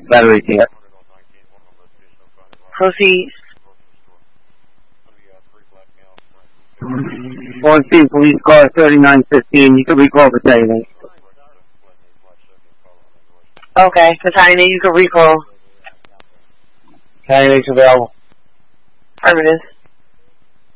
Battery here. Proceed. 14 police car 3915. You can recall the Saturday. Okay, Katania, you can recall. Saturday's available. Affirmative.